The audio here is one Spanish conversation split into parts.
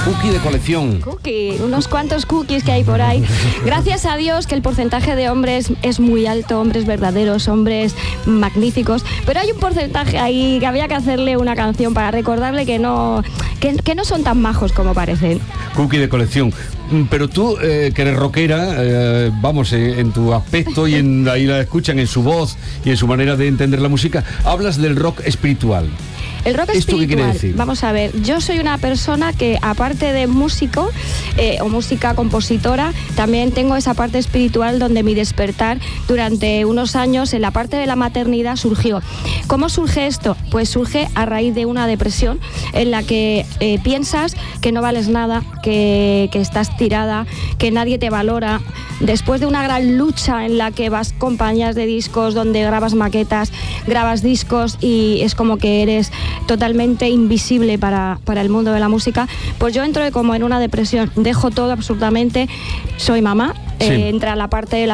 Cookie de colección. Cookie, unos cuantos cookies que hay por ahí. Gracias a Dios que el porcentaje de hombres es muy alto, hombres verdaderos, hombres magníficos, pero hay un porcentaje ahí que había que hacerle una canción para recordarle que no son tan majos como parecen. Cookie de colección. Pero tú, que eres rockera, vamos, en tu aspecto y ahí la escuchan en su voz y en su manera de entender la música, hablas del rock espiritual. El rock ¿Esto espiritual, qué quiere decir? Vamos a ver, yo soy una persona que aparte de músico o música compositora, también tengo esa parte espiritual donde mi despertar durante unos años en la parte de la maternidad surgió. ¿Cómo surge esto? Pues surge a raíz de una depresión en la que piensas que no vales nada, que estás tirada, que nadie te valora. Después de una gran lucha en la que vas compañías de discos donde grabas maquetas, grabas discos y es como que eres totalmente invisible para el mundo de la música, pues yo entro como en una depresión, dejo todo absolutamente, soy mamá, sí. Entra la parte de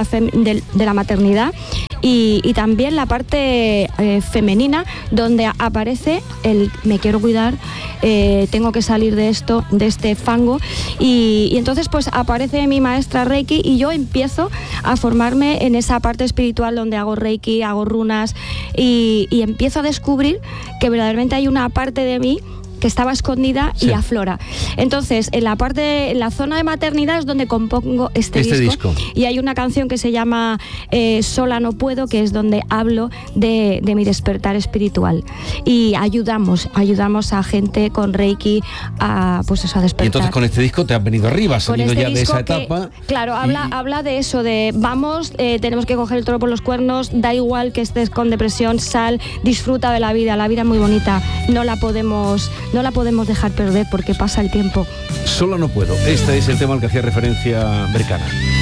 la maternidad y también la parte femenina donde aparece el me quiero cuidar, tengo que salir de esto, de este fango y entonces pues aparece mi maestra Reiki y yo empiezo a formarme en esa parte espiritual donde hago Reiki, hago runas y empiezo a descubrir que verdaderamente hay una parte de mí que estaba escondida y aflora. Entonces, en la zona de maternidad es donde compongo este disco. Y hay una canción que se llama Sola no puedo, que es donde hablo de mi despertar espiritual. Y ayudamos a gente con Reiki a despertar. Y entonces con este disco te has venido arriba, has salido ya de esa etapa. Claro, habla de eso, de vamos, tenemos que coger el toro por los cuernos, da igual que estés con depresión, sal, disfruta de la vida es muy bonita, no la podemos dejar perder porque pasa el tiempo. Sola no puedo. Este es el tema al que hacía referencia Bercana.